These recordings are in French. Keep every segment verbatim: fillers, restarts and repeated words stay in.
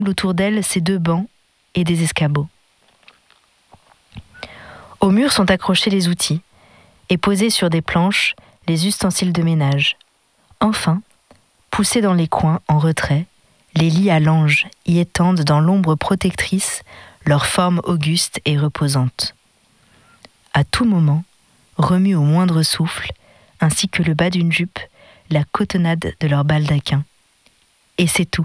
autour d'elle ses deux bancs et des escabeaux. Au mur sont accrochés les outils et posés sur des planches les ustensiles de ménage. Enfin, poussés dans les coins en retrait, les lits à langes y étendent dans l'ombre protectrice leur forme auguste et reposante. À tout moment, remue au moindre souffle, ainsi que le bas d'une jupe, la cotonnade de leur baldaquin. Et c'est tout.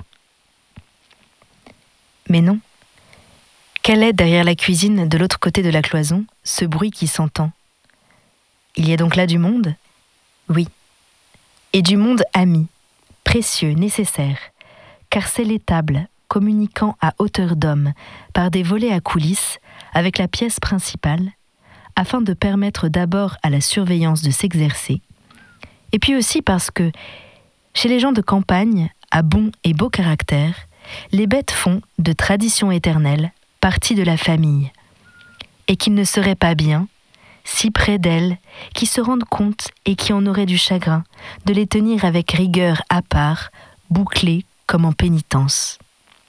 Mais non. Quel est derrière la cuisine, de l'autre côté de la cloison, ce bruit qui s'entend ? Il y a donc là du monde ? Oui. Et du monde ami, précieux, nécessaire, car c'est l'étable communiquant à hauteur d'homme par des volets à coulisses avec la pièce principale, afin de permettre d'abord à la surveillance de s'exercer, et puis aussi parce que, chez les gens de campagne, à bon et beau caractère, les bêtes font, de tradition éternelle, partie de la famille, et qu'il ne serait pas bien, si près d'elles, qui se rendent compte et qui en auraient du chagrin, de les tenir avec rigueur à part, bouclées comme en pénitence.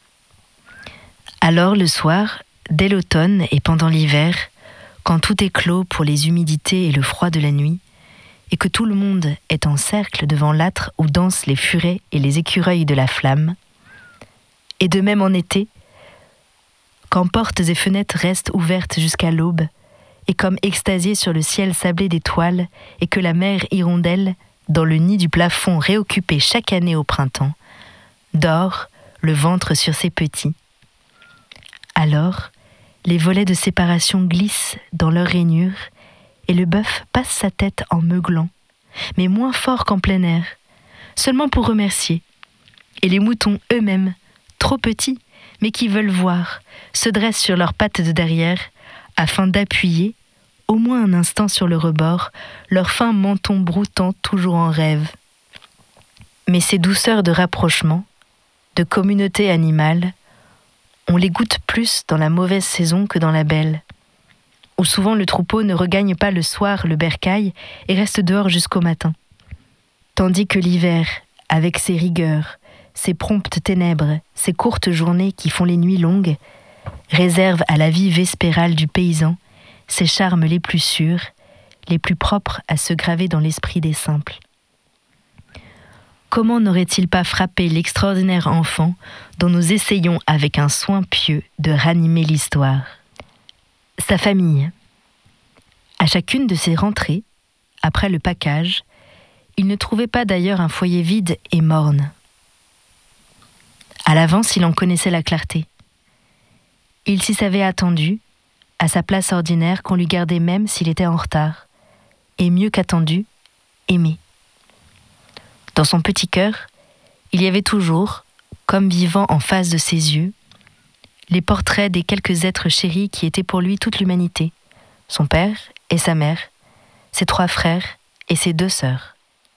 Alors le soir, dès l'automne et pendant l'hiver, quand tout est clos pour les humidités et le froid de la nuit, et que tout le monde est en cercle devant l'âtre où dansent les furets et les écureuils de la flamme, et de même en été, quand portes et fenêtres restent ouvertes jusqu'à l'aube, et comme extasiées sur le ciel sablé d'étoiles, et que la mer hirondelle, dans le nid du plafond réoccupé chaque année au printemps, dort, le ventre sur ses petits. Alors, les volets de séparation glissent dans leur rainure, et le bœuf passe sa tête en meuglant, mais moins fort qu'en plein air, seulement pour remercier. Et les moutons eux-mêmes, trop petits, mais qui veulent voir, se dressent sur leurs pattes de derrière, afin d'appuyer, au moins un instant sur le rebord, leur fin menton broutant toujours en rêve. Mais ces douceurs de rapprochement, de communauté animale, on les goûte plus dans la mauvaise saison que dans la belle, où souvent le troupeau ne regagne pas le soir le bercail et reste dehors jusqu'au matin. Tandis que l'hiver, avec ses rigueurs, ses promptes ténèbres, ses courtes journées qui font les nuits longues, réserve à la vie vespérale du paysan ses charmes les plus sûrs, les plus propres à se graver dans l'esprit des simples. Comment n'aurait-il pas frappé l'extraordinaire enfant dont nous essayons avec un soin pieux de ranimer l'histoire ? Sa famille. À chacune de ses rentrées, après le package, il ne trouvait pas d'ailleurs un foyer vide et morne. À l'avance, il en connaissait la clarté. Il s'y savait attendu, à sa place ordinaire qu'on lui gardait même s'il était en retard, et mieux qu'attendu, aimé. Dans son petit cœur, il y avait toujours, comme vivant en face de ses yeux, les portraits des quelques êtres chéris qui étaient pour lui toute l'humanité, son père et sa mère, ses trois frères et ses deux sœurs.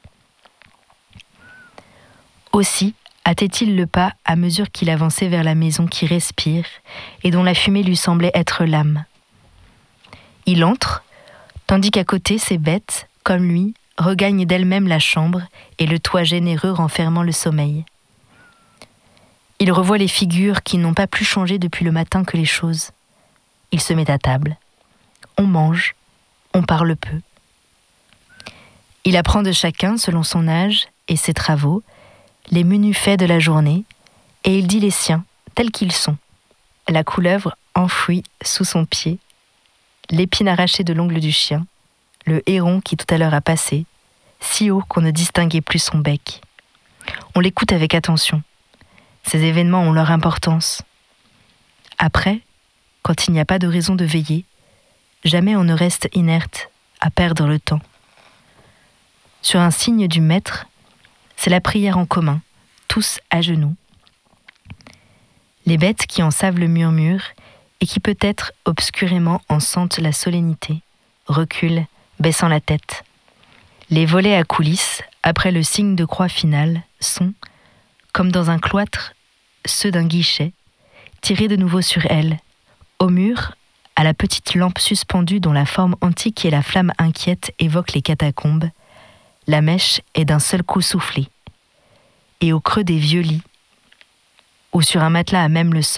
Aussi hâtait-il le pas à mesure qu'il avançait vers la maison qui respire et dont la fumée lui semblait être l'âme. Il entre, tandis qu'à côté, ses bêtes, comme lui, regagnent d'elles-mêmes la chambre et le toit généreux renfermant le sommeil. Il revoit les figures qui n'ont pas plus changé depuis le matin que les choses. Il se met à table. On mange, on parle peu. Il apprend de chacun, selon son âge et ses travaux, les menus faits de la journée, et il dit les siens, tels qu'ils sont. La couleuvre enfouie sous son pied, l'épine arrachée de l'ongle du chien, le héron qui tout à l'heure a passé, si haut qu'on ne distinguait plus son bec. On l'écoute avec attention. Ces événements ont leur importance. Après, quand il n'y a pas de raison de veiller, jamais on ne reste inerte, à perdre le temps. Sur un signe du maître, c'est la prière en commun, tous à genoux. Les bêtes qui en savent le murmure et qui peut-être obscurément en sentent la solennité, reculent, baissant la tête. Les volets à coulisses, après le signe de croix final, sont, comme dans un cloître, ceux d'un guichet, tirés de nouveau sur elles. Au mur, à la petite lampe suspendue dont la forme antique et la flamme inquiète évoquent les catacombes, la mèche est d'un seul coup soufflée. Et au creux des vieux lits, ou sur un matelas à même le sol.